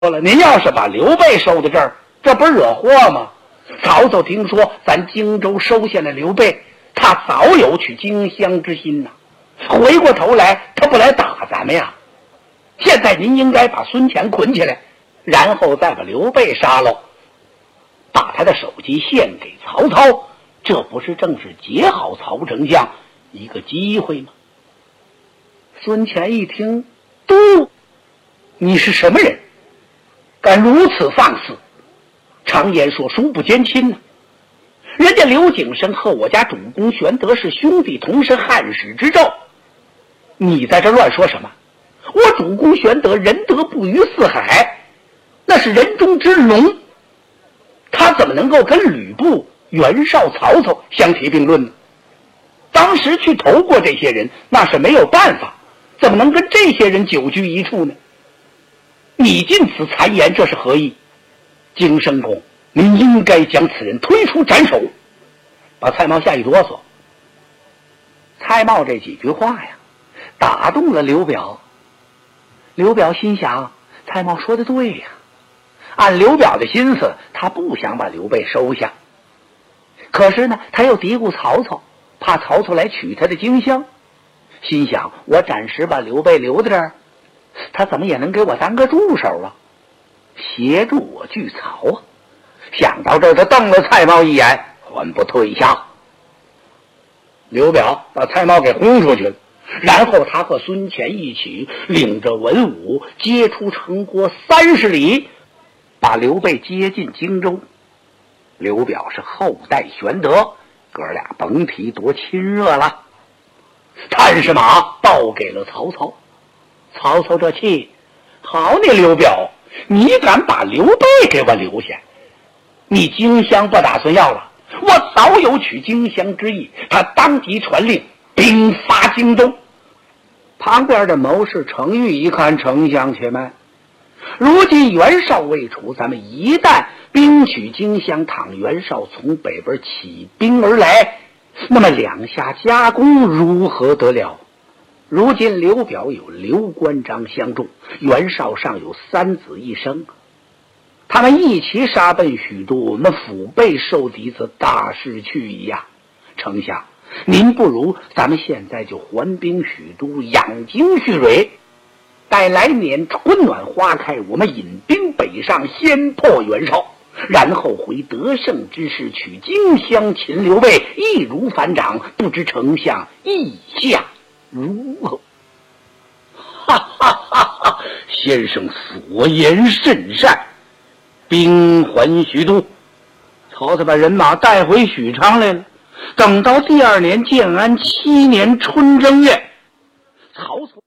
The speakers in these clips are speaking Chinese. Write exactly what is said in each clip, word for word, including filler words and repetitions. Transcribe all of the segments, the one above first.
了，您要是把刘备收在这儿，这不是惹祸吗？曹操听说咱荆州收下了刘备，他早有取荆襄之心呐、啊。回过头来，他不来打咱们呀。现在您应该把孙权捆起来，然后再把刘备杀了，把他的首级献给曹操，这不是正是结好曹丞相一个机会吗？孙权一听，嘟，你是什么人，敢如此放肆？常言说叔不兼亲呢、啊，人家刘景升和我家主公玄德是兄弟同是汉室之胄，你在这乱说什么？我主公玄德仁德不于四海，那是人中之龙，他怎么能够跟吕布、袁绍、曹操相提并论呢？当时去投过这些人，那是没有办法，怎么能跟这些人久居一处呢？你尽此谗言，这是何意？荆生公，您应该将此人推出斩首。把蔡瑁吓一哆嗦。蔡瑁这几句话呀，打动了刘表。刘表心想，蔡瑁说的对呀。按刘表的心思，他不想把刘备收下，可是呢，他又嘀咕曹操，怕曹操来取他的荆襄，心想我暂时把刘备留在这儿，他怎么也能给我当个助手啊，协助我拒曹啊。想到这儿，他瞪了蔡瑁一眼，缓步退下。刘表把蔡瑁给轰出去了，然后他和孙权一起领着文武接出城郭三十里，把刘备接进荆州。刘表是后代玄德，哥俩甭提多亲热了。探视马报给了曹操，曹操这气，好你刘表，你敢把刘备给我留下？你荆襄不打算要了？我早有取荆襄之意。他当即传令，兵发荆州。旁边的谋士程昱一看，丞相且慢，如今袁绍未除，咱们一旦兵取荆襄，倘袁绍从北边起兵而来，那么两下夹攻如何得了？如今刘表有刘关张相助，袁绍尚有三子一生，他们一起杀奔许都，那腹背受敌，则大势去矣呀！丞相，您不如咱们现在就还兵许都，养精蓄锐，待来年春暖花开，我们引兵北上，先破袁绍，然后回得胜之势，取荆襄擒刘备，易如反掌。不知丞相意下如何？哈哈哈哈！先生所言甚善，兵还许都。曹操把人马带回许昌来了。等到第二年建安七年春正月，曹操。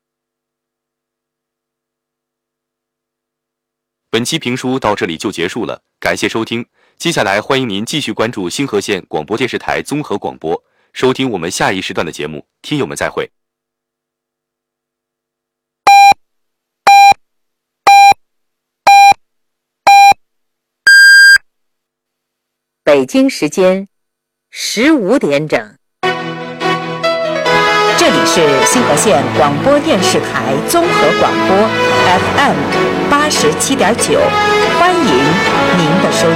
本期评书到这里就结束了，感谢收听。接下来欢迎您继续关注星河县广播电视台综合广播，收听我们下一时段的节目。听友们再会。 北京时间十五点整，这里是星河县广播电视台综合广播 F M 八十七点九，欢迎您的收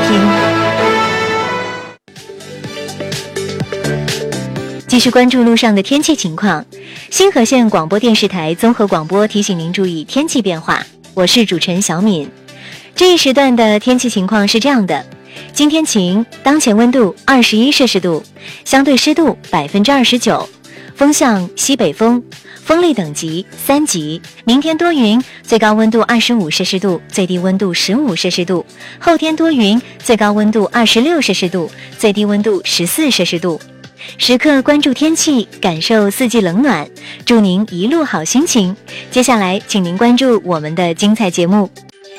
听。 继续关注路上的天气情况。星河县广播电视台综合广播提醒您注意天气变化，我是主持人小敏。这一时段的天气情况是这样的：今天晴，当前温度二十一摄氏度，相对湿度百分之二十九，风向西北风，风力等级三级。明天多云，最高温度二十五摄氏度，最低温度十五摄氏度。后天多云，最高温度二十六摄氏度，最低温度十四摄氏度。时刻关注天气，感受四季冷暖，祝您一路好心情。接下来，请您关注我们的精彩节目。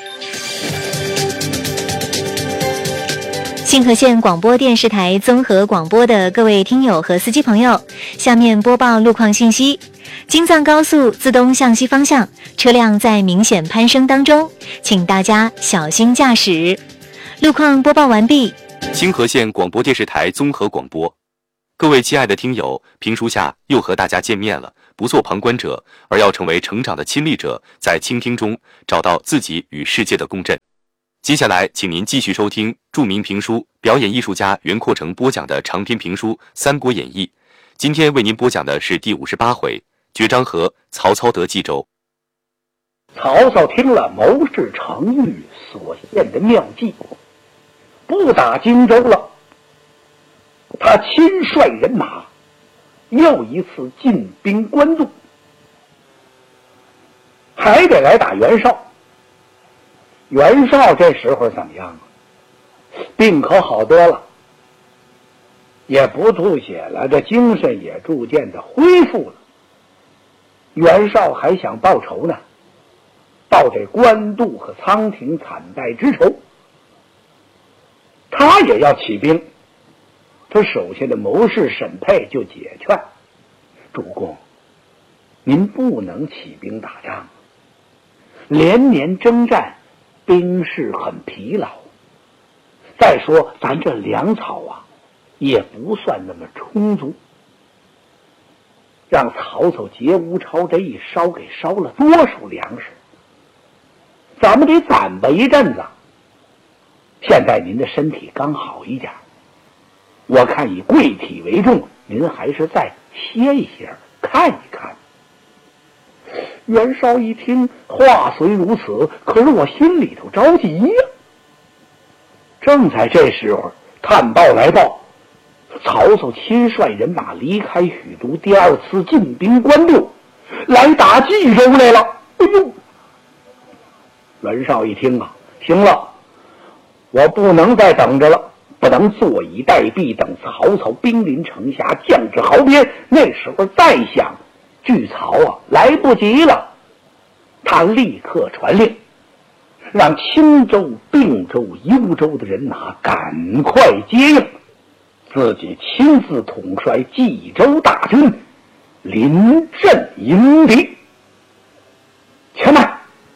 星河县广播电视台综合广播的各位听友和司机朋友，下面播报路况信息。京藏高速自东向西方向车辆在明显攀升当中，请大家小心驾驶。路况播报完毕。 星河县广播电视台综合广播，各位亲爱的听友，评书下又和大家见面了。 不做旁观者，而要成为成长的亲历者，在倾听中找到自己与世界的共振。接下来，请您继续收听著名评书表演艺术家袁阔成播讲的长篇评书《三国演义》。今天为您播讲的是第五十八回绝章河，曹操得冀州。 曹操听了谋士程昱所献的妙计，不打荆州了，他亲率人马又一次进兵官渡，还得来打袁绍。袁绍这时候怎么样啊？病可好多了，也不吐血了，这精神也逐渐的恢复了。袁绍还想报仇呢，报这官渡和仓亭惨败之仇，他也要起兵。他手下的谋士沈佩就解劝：主公，您不能起兵打仗，连年征战，兵士很疲劳。再说咱这粮草啊，也不算那么充足，让曹操劫吴超这一烧给烧了多少粮食，咱们得攒吧一阵子。现在您的身体刚好一点，我看以贵体为重，您还是再歇一歇，看一看。袁绍一听，话虽如此，可是我心里头着急呀。正在这时候，探报来报，曹操亲率人马离开许都，第二次进兵官渡，来打冀州来了。哎呦！袁绍一听啊，行了，我不能再等着了，不能坐以待毙，等曹操兵临城下，将至壕边，那时候再想拒曹啊，来不及了。他立刻传令，让青州、并州、幽州的人马赶快接应，自己亲自统帅冀州大军，临阵迎敌。且慢！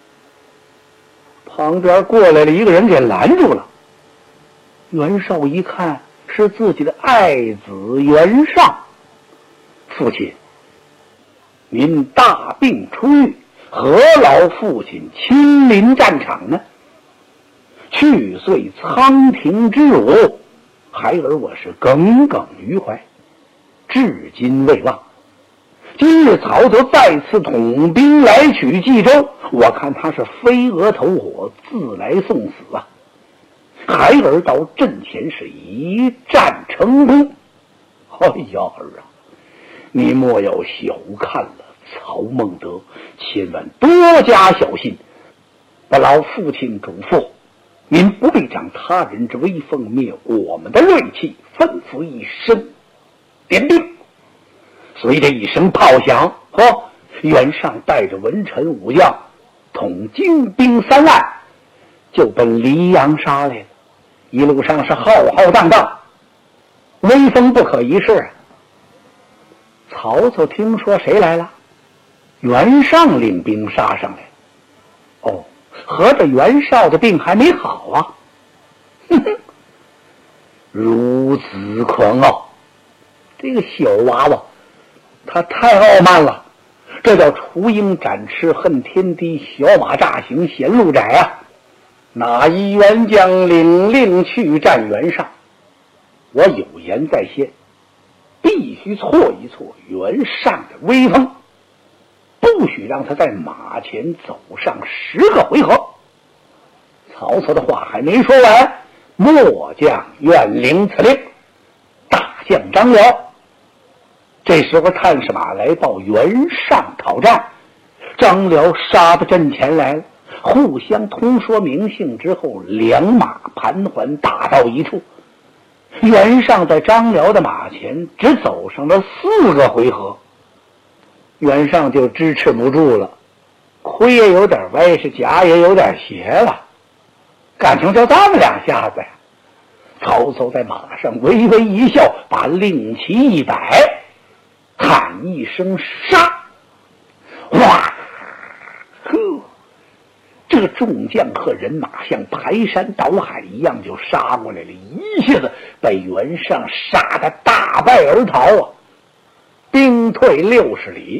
旁边过来了一个人，给拦住了。袁绍一看是自己的爱子袁尚。父亲，您大病初愈，何劳父亲亲临战场呢？去岁仓亭之辱，孩儿我是耿耿于怀，至今未忘。今日曹操再次统兵来取冀州，我看他是飞蛾投火，自来送死啊！孩儿到阵前是一战成功。哎呀儿啊，你莫要小看了曹孟德，千万多加小心。我老父亲嘱咐，您不必长他人之威风，灭我们的锐气。吩咐一声，点兵。随着一声炮响，哦，袁尚带着文臣武将，统精兵三万，就奔黎阳杀来了。一路上是浩浩荡荡，威风不可一世啊。曹操听说谁来了？袁尚领兵杀上来。哦，合着袁绍的病还没好啊！哼哼，如此狂傲，这个小娃娃他太傲慢了，这叫雏鹰展翅恨天低，小马乍行嫌路窄啊！哪一员将领令去战袁尚？我有言在先，必须挫一挫袁尚的威风，不许让他在马前走上十个回合。曹操的话还没说完，末将愿领此令。大将张辽这时候探视马来报袁尚讨战，张辽杀到阵前来了，互相通说名姓之后，两马盘桓打到一处。袁尚在张辽的马前只走上了四个回合，袁尚就支持不住了，盔也有点歪，是甲也有点斜了，感情就这么两下子呀。曹操在马上微微一笑，把令旗一摆，喊一声杀，哇呵，这个众将和人马像排山倒海一样就杀过来了，一下子被袁尚杀得大败而逃啊！兵退六十里，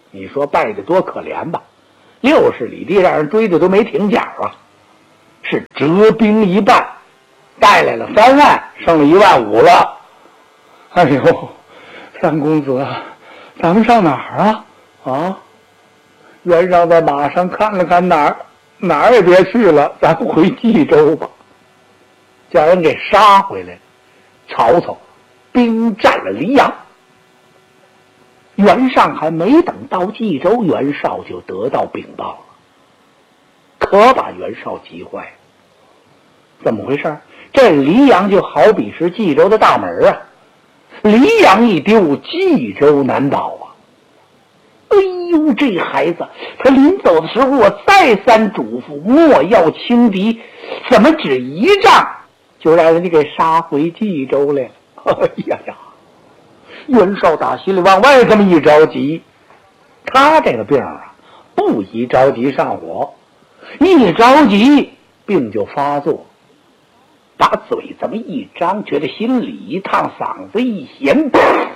你说败得多可怜吧，六十里地让人追的都没停脚啊，是折兵一半，带来了三万，剩了一万五了。哎呦，三公子，咱们上哪儿啊？啊？袁绍在马上看了看，哪儿哪儿也别去了，咱回冀州吧。叫人给杀回来。曹操兵占了黎阳，袁尚还没等到冀州，袁绍就得到禀报了，可把袁绍急坏了。怎么回事？这黎阳就好比是冀州的大门啊，黎阳一丢，冀州难保啊。哎呦，这孩子，他临走的时候，我再三嘱咐莫要轻敌，怎么只一仗就让人家给杀回冀州来了？哎呀呀！袁绍打心里往外这么一着急，他这个病啊，不宜着急上火，一着急病就发作，把嘴这么一张，觉得心里一烫，嗓子一咸，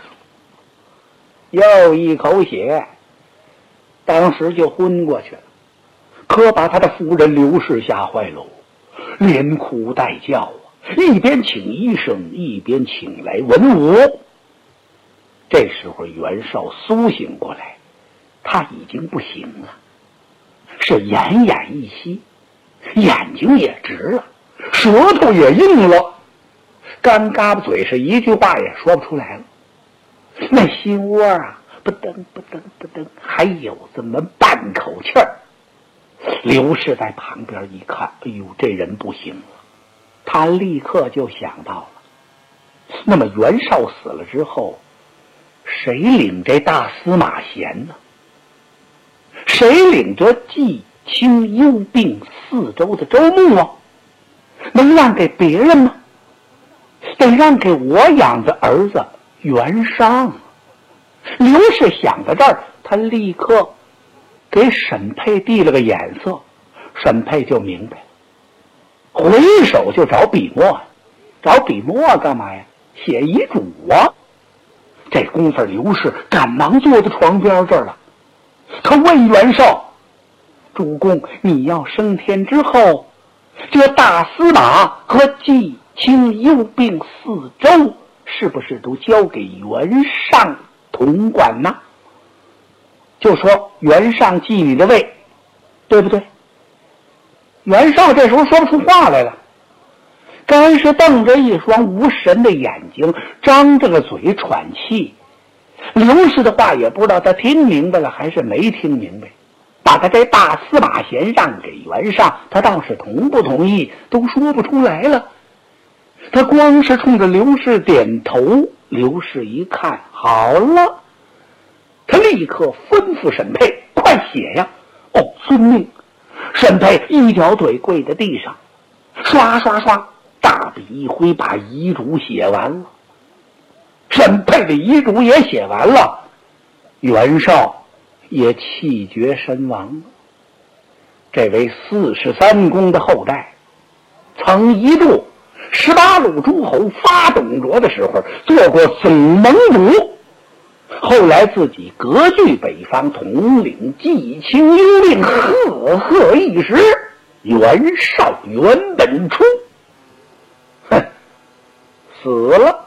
又一口血，当时就昏过去了。可把他的夫人刘氏吓坏喽，连哭带叫啊，一边请医生，一边请来文武。这时候袁绍苏醒过来，他已经不行了，是奄奄一息，眼睛也直了，舌头也硬了，干嘎巴嘴是一句话也说不出来了。那心窝啊，不噔不噔不噔，还有这么半口气儿。刘氏在旁边一看，哎呦，这人不行了，他立刻就想到了，那么袁绍死了之后，谁领这大司马衔呢？谁领着冀青幽并四州的州牧啊？能让给别人吗？得让给我养的儿子袁尚。刘氏想到这儿，他立刻给沈佩递了个眼色，沈佩就明白了，回手就找笔墨，找笔墨干嘛呀？写遗嘱啊！这功夫刘氏赶忙坐在床边这儿了，他问袁绍：“主公，你要升天之后，这大司马和冀青幽并四州是不是都交给袁尚统管呢？就说袁尚继你的位，对不对？”袁绍这时候说不出话来了，干是瞪着一双无神的眼睛，张着个嘴喘气。刘氏的话也不知道他听明白了还是没听明白，把他这大司马衔让给袁尚，他倒是同不同意都说不出来了。他光是冲着刘氏点头，刘氏一看好了，他立刻吩咐沈佩：“快写呀！”哦，遵命。沈佩一条腿跪在地上，刷刷刷，大笔一挥，把遗嘱写完了。沈佩的遗嘱也写完了，袁绍也气绝身亡了。这位四十三公的后代，曾一度十八路诸侯发董卓的时候做过总盟主，后来自己割据北方，统领冀青幽并，赫赫一时。袁绍袁本初，哼，死了。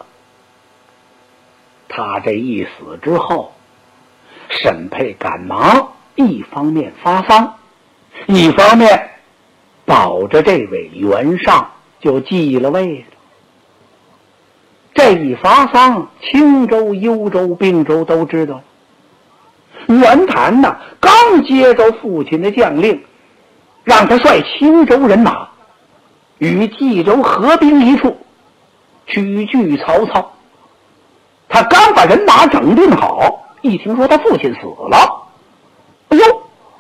他这一死之后，沈佩赶忙一方面发丧，一方面保着这位袁尚就继了位了。这一发丧，青州、幽州、并州都知道了。袁谭呢，刚接着父亲的将令，让他率青州人马与冀州合兵一处，取据曹操。他刚把人马整顿好，一听说他父亲死了，哎呦，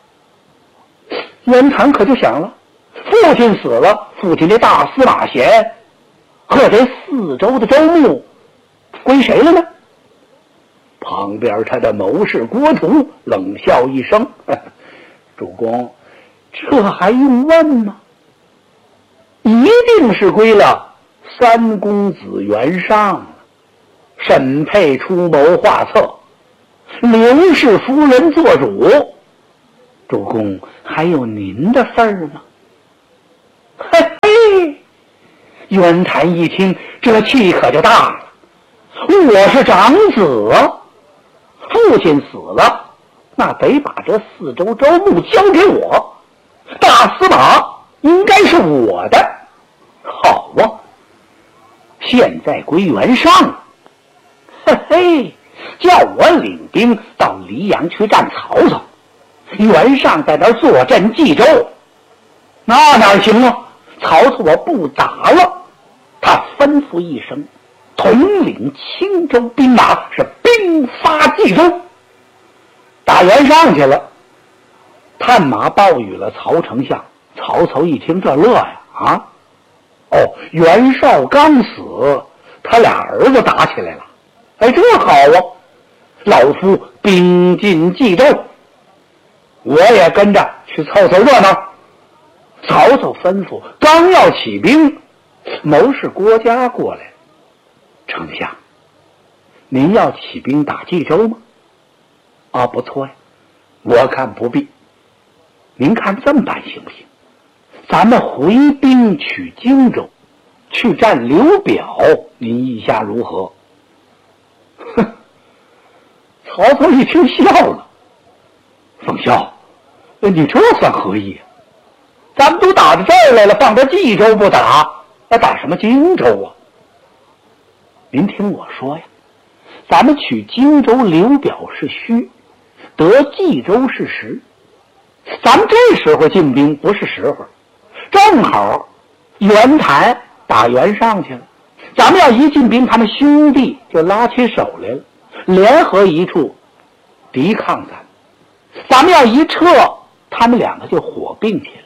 袁谭可就想了，父亲死了，父亲这大司马衔和这四州的州牧归谁了呢？旁边他的谋士郭图冷笑一声：“呵呵，主公，这还用问吗？一定是归了三公子袁尚。”沈佩出谋划策， 刘氏夫人做主，主公还有您的份儿呢。嘿嘿，袁谭一听，这气可就大了。我是长子，父亲死了，那得把这四州州牧交给我，大司马应该是我的。好啊，现在归袁尚了。嘿嘿，叫我领兵到黎阳去战曹操，袁尚在那儿坐镇冀州，那哪行啊？曹操我不打了，他吩咐一声，统领青州兵马，是兵发冀州，打袁尚去了。探马报与了曹丞相，曹操一听这乐呀，啊，哦，袁绍刚死，他俩儿子打起来了，哎，这好啊，老夫兵进冀州，我也跟着去凑凑热闹。曹操吩咐，刚要起兵，谋士郭嘉过来，丞相，您要起兵打冀州吗？啊，不错呀，我看不必。您看这么办行不行？咱们回兵取荆州，去战刘表，您意下如何？哼！曹操一听笑了，奉孝，你这算何意？咱们都打到这儿来了，放到冀州不打，那打什么荆州啊？您听我说呀，咱们取荆州，刘表是虚，得冀州是实。咱们这时候进兵不是时候，正好袁谭打袁尚去了，咱们要一进兵，他们兄弟就拉起手来了，联合一处抵抗咱们。咱们要一撤，他们两个就火并起来，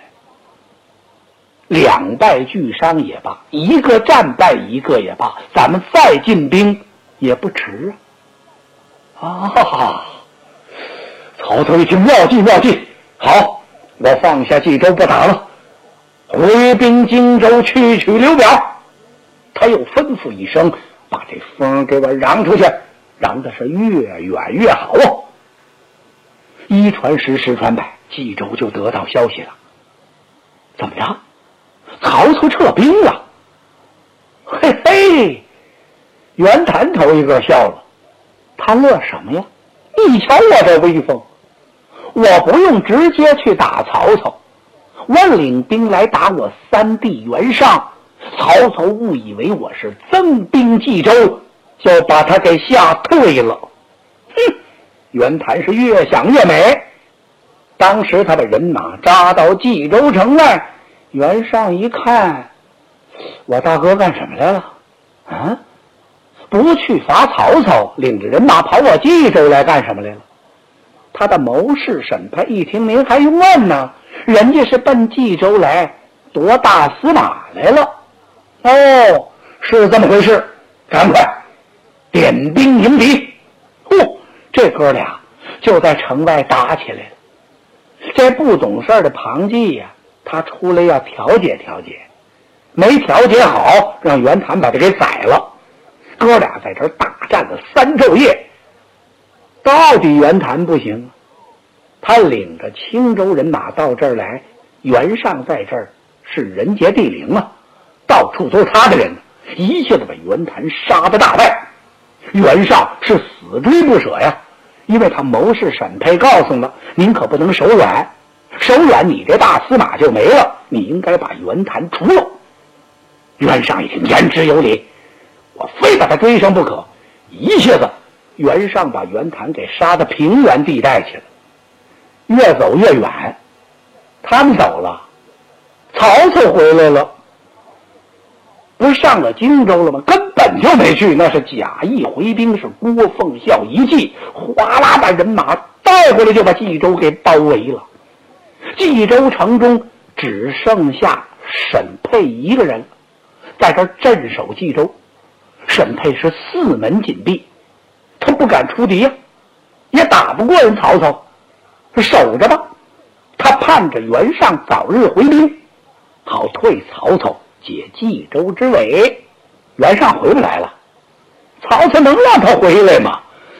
两败俱伤也罢，一个战败一个也罢，咱们再进兵也不迟啊！啊！曹操一听，妙计妙计，好，我放下冀州不打了，回兵荆州去取刘表。他又吩咐一声，把这风给我嚷出去，嚷的是越远越好啊！一传十，十传百，冀州就得到消息了。怎么着？曹操撤兵了？嘿嘿，袁谭头一个笑了，他乐什么呀？你瞧我这威风，我不用直接去打曹操，我领兵来打我三弟袁尚，曹操误以为我是增兵冀州，就把他给吓退了。哼！袁谭是越想越美。当时他把人马扎到冀州城外，袁尚一看，我大哥干什么来了？啊，不去伐曹操，领着人马跑我冀州来干什么来了？他的谋士审判一听，您还用问呢？人家是奔冀州来夺大司马来了。哦，是这么回事，赶快点兵迎敌。呼，这哥俩就在城外打起来了。这不懂事的庞纪呀、啊，他出来要调解调解，没调解好，让袁谭把他给宰了。哥俩在这儿大战了三昼夜，到底袁谭不行，他领着青州人马到这儿来，袁尚在这儿是人杰地灵啊，到处都是他的人，一下子把袁谭杀得大败。袁尚是死追不舍呀，因为他谋士审配告诉了，您可不能手软，手软你这大司马就没了，你应该把袁谭除了。袁尚一听，言之有理，我非把他追上不可。一下子袁尚把袁谭给杀到平原地带去了。越走越远，他们走了，曹操回来了，不是上了荆州了吗？根本就没去，那是假意回兵，是郭奉孝一计，哗啦把人马带回来，就把冀州给包围了。冀州城中只剩下沈沛一个人在这镇守冀州。沈沛是四门紧闭，他不敢出敌呀、啊，也打不过人曹操，守着吧。他盼着袁尚早日回兵，好退曹操，解冀州之围。袁尚回不来了，曹操能让他回来吗？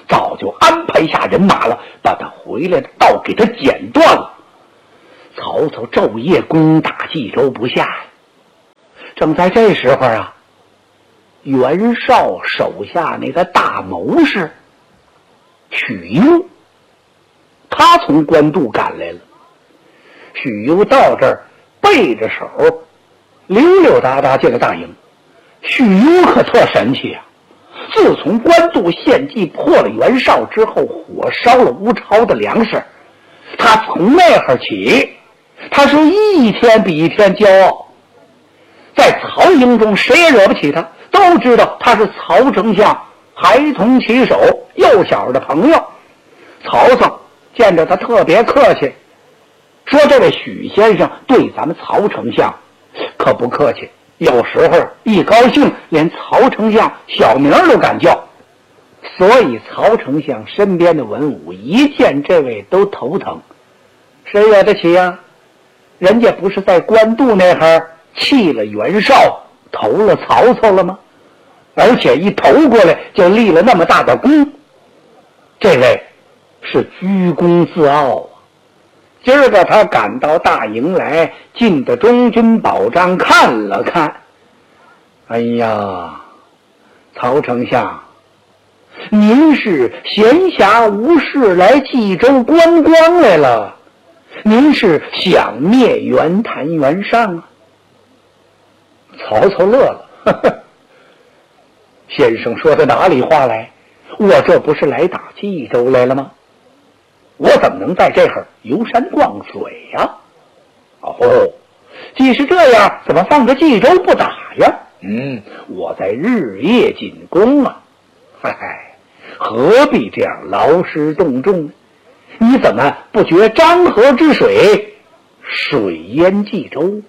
早就安排下人马了，把他回来的道给他剪断了。曹操昼夜攻打冀州不下呀。正在这时候啊，袁绍手下那个大谋士许攸，他从官渡赶来了。许攸到这儿，背着手溜溜达达进了大营。许攸可特神气啊！自从官渡献计破了袁绍之后，火烧了吴超的粮食，他从那会儿起，他是一天比一天骄傲。在曹营中谁也惹不起他，都知道他是曹丞相孩童骑手幼小的朋友。曹操见着他特别客气，说这位许先生对咱们曹丞相可不客气，有时候一高兴连曹丞相小名都敢叫。所以曹丞相身边的文武一见这位都头疼，谁惹得起呀？人家不是在官渡那会儿弃了袁绍投了曹操了吗？而且一投过来就立了那么大的功，这位是居功自傲啊。今儿个他赶到大营来，进的中军宝帐看了看，哎呀，曹丞相，您是闲暇无事来冀州观光来了，您是想灭袁谭袁尚啊？曹操乐了，呵呵，先生说的哪里话来？我这不是来打冀州来了吗？我怎么能在这儿游山逛水呀、啊？哦，既是这样，怎么放着冀州不打呀？嗯，我在日夜紧攻啊！嗨嗨，何必这样劳师动众呢？你怎么不觉漳河之水水淹冀州？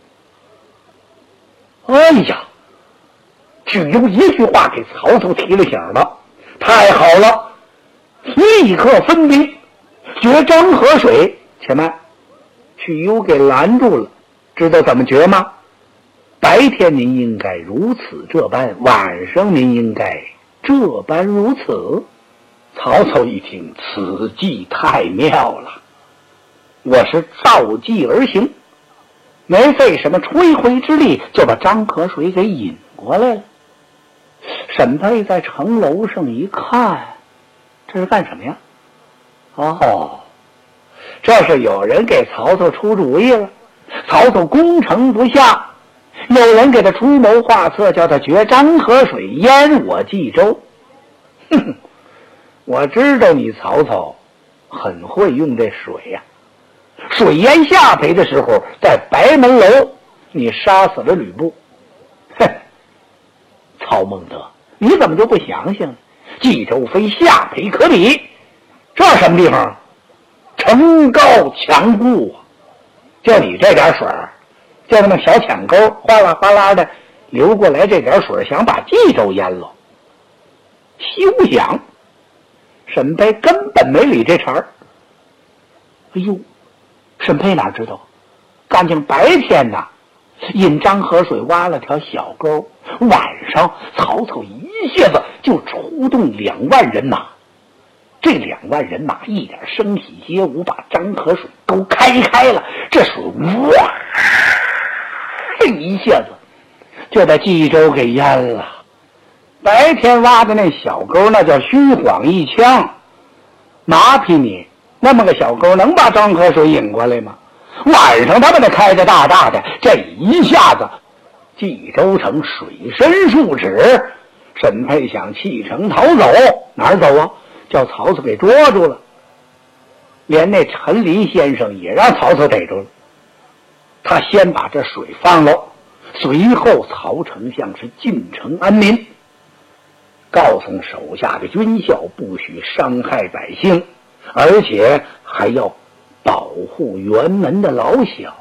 哎呀，许攸一句话给曹操提了醒了，太好了，立刻分兵决漳河水。且慢，许攸给拦住了。知道怎么决吗？白天您应该如此这般，晚上您应该这般如此。曹操一听，此计太妙了，我是照计而行，没费什么吹灰之力就把漳河水给引过来了。沈佩在城楼上一看，这是干什么呀？哦，这是有人给曹操出主意了。曹操攻城不下，有人给他出谋划策，叫他决漳河水淹我冀州。哼哼，我知道你曹操很会用这水呀、啊。水淹下邳的时候，在白门楼你杀死了吕布。哼，曹孟德，你怎么就不想想？冀州非下邳可比，这什么地方？城高墙固啊！就你这点水，就那么小浅沟，哗啦哗啦的流过来，这点水想把冀州淹了？休想！沈佩根本没理这茬儿。哎呦，沈佩哪知道，干净白天呐，引漳河水挖了条小沟，晚上曹操一下子就出动两万人马。这两万人马一点声息皆无，把漳河水沟开开了，这水哇一下子就把冀州给淹了。白天挖的那小沟那叫虚晃一枪，麻痹你，那么个小沟能把漳河水引过来吗？晚上他们那开的大大的，这一下子冀州城水深数尺。沈佩想弃城逃走，哪儿走啊？叫曹操给捉住了，连那陈离先生也让曹操逮住了。他先把这水放了，随后曹丞相是进城安民，告诉手下的军校不许伤害百姓，而且还要保护辕门的老小。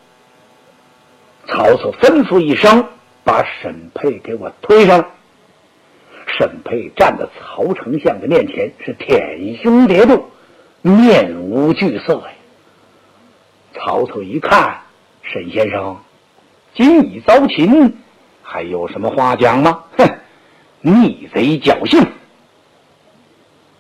曹操吩咐一声，把沈佩给我推上来。沈佩站在曹丞相的面前，是舔胸叠肚，面无惧色呀。曹操一看，沈先生今已遭擒，还有什么话讲吗？哼，逆贼侥幸。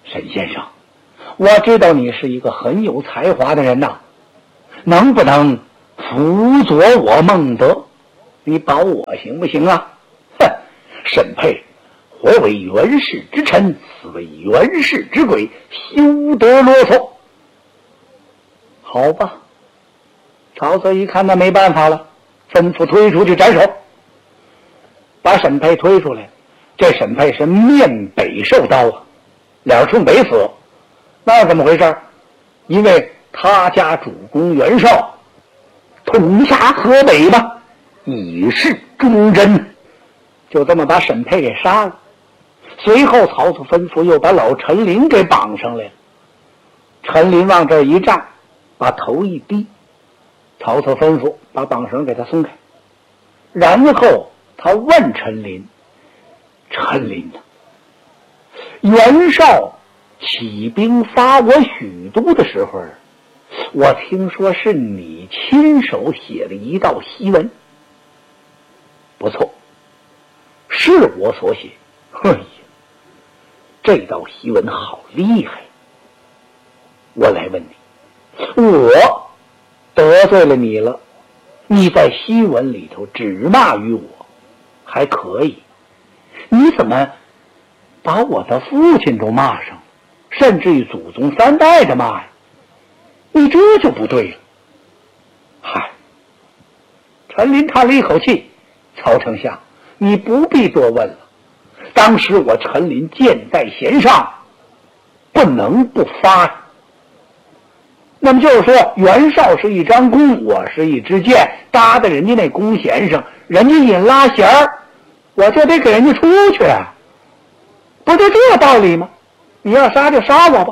沈先生，我知道你是一个很有才华的人呐，能不能辅佐我孟德？你保我行不行啊？哼，沈佩，活为袁氏之臣，死为袁氏之鬼，休得啰嗦。好吧，曹操一看那没办法了，吩咐推出去斩首，把沈佩推出来。这沈佩是面北受刀啊，脸冲北死。那怎么回事？因为他家主公袁绍统辖河北嘛，以示忠贞，就这么把沈佩给杀了。随后曹操吩咐又把老陈琳给绑上来了。陈琳往这一站，把头一低，曹操吩咐把绑绳给他松开。然后他问陈琳：陈琳啊，袁绍起兵发我许都的时候，我听说是你亲手写了一道檄文。不错，是我所写。哎呀，这道檄文好厉害。我来问你，我得罪了你了，你在檄文里头只骂于我还可以，你怎么把我的父亲都骂上，甚至于祖宗三代的骂呀？你这就不对了。嗨，陈琳叹了一口气，曹丞相，你不必多问了。当时我陈琳箭在弦上，不能不发。那么就是说，袁绍是一张弓，我是一支箭，搭在人家那弓弦上，人家一拉弦儿，我就得给人家出去，不就这道理吗？你要杀就杀我吧。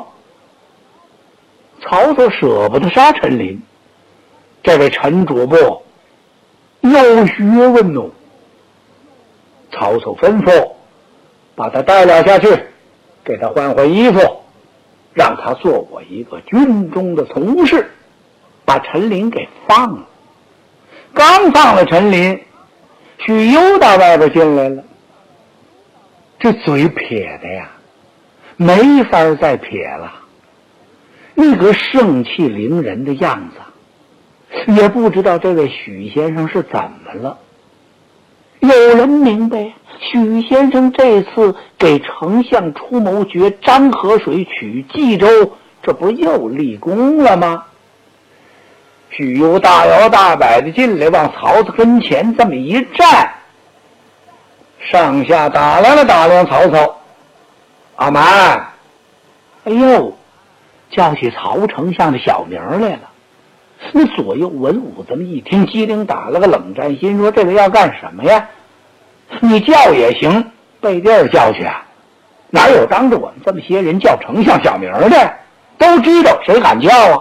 曹操舍不得杀陈琳，这位陈主簿有学问哦。曹操吩咐把他带了下去，给他换换衣服，让他做我一个军中的从事，把陈琳给放了。刚放了陈琳，许攸到外边进来了，这嘴撇的呀，没法再撇了，那个盛气凌人的样子，也不知道这位许先生是怎么了。有人明白，许先生这次给丞相出谋决张河水取冀州，这不又立功了吗？许攸大摇大摆的进来，往曹操跟前这么一站，上下打量了打量曹操。阿蛮，哎呦，叫起曹丞相的小名来了。那左右文武这么一听，机灵打了个冷战，心说这个要干什么呀？你叫也行，背地儿叫去啊，哪有当着我们这么些人叫丞相小名的？都知道谁敢叫啊？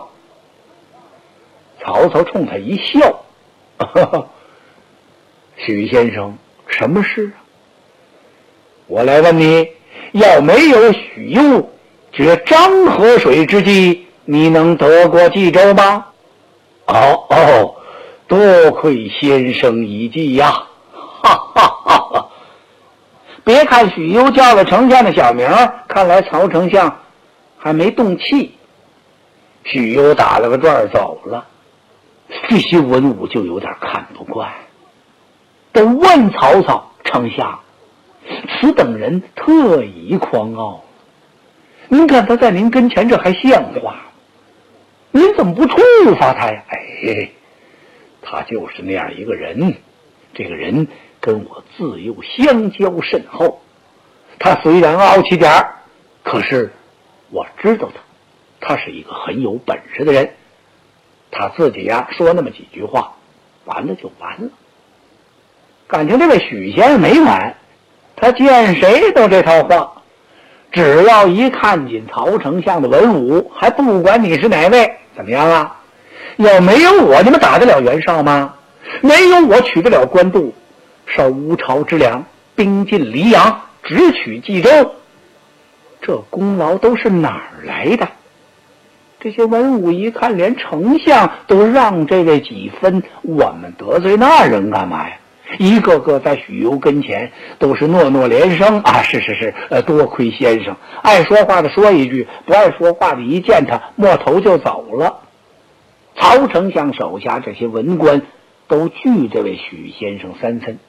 曹操冲他一笑，呵呵，许先生，什么事啊？我来问你，要没有许攸决张河水之计，你能得过冀州吗？哦哦，多亏先生一计呀！哈哈哈哈！别看许攸叫了丞相的小名，看来曹丞相还没动气。许攸打了个转走了，这些文武就有点看不惯，都问曹操：丞相，此等人特以狂傲，您看他在您跟前这还像话？您怎么不处罚他呀？哎，他就是那样一个人，这个人跟我自幼相交甚厚，他虽然傲气点儿，可是我知道他，他是一个很有本事的人。他自己呀说那么几句话，完了就完了。感情这位许先生没完，他见谁都这套话，只要一看见曹丞相的文武，还不管你是哪位，怎么样啊？要没有我，你们打得了袁绍吗？没有我，取得了官渡，受乌巢之粮，兵进黎阳，直取冀州，这功劳都是哪儿来的？这些文武一看，连丞相都让这位几分，我们得罪那人干嘛呀？ 一个个在许攸跟前都是诺诺连声啊，是是是，呃，多亏先生，爱说话的说一句，不爱说话的一见他摸头就走了。曹丞相手下这些文官都惧这位许先生三分，